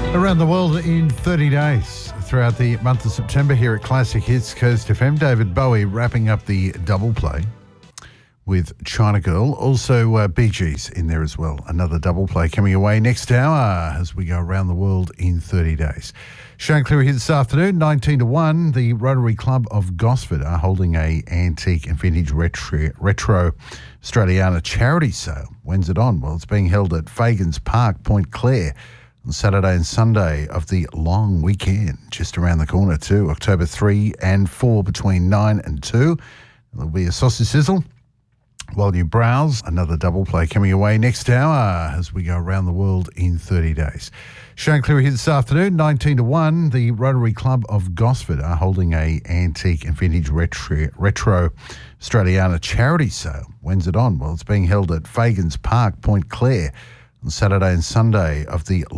Around the world in 30 days throughout the month of September here at Classic Hits Coast FM. David Bowie wrapping up the double play with China Girl. Also Bee Gees in there as well. Another double play coming away next hour as we go around the world in 30 days. Shane Cleary here this afternoon, 19 to 1. The Rotary Club of Gosford are holding a antique and vintage retro Australiana charity sale. When's it on? Well, it's being held at Fagans Park, Point Clare, on Saturday and Sunday of the long weekend, just around the corner too, October 3 and 4 between 9 and 2. There'll be a sausage sizzle while you browse. Another double play coming away next hour as we go around the world in 30 days. Shane Cleary here this afternoon, 19 to 1. The Rotary Club of Gosford are holding a antique and vintage retro Australiana charity sale. When's it on? Well, it's being held at Fagans Park, Point Clare, on Saturday and Sunday of the